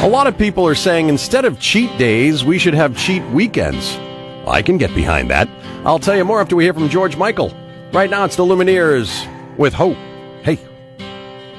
A lot of people are saying instead of cheat days, we should have cheat weekends. I can get behind that. I'll tell you more after we hear from George Michael. Right now, it's the Lumineers with Hope. Hey.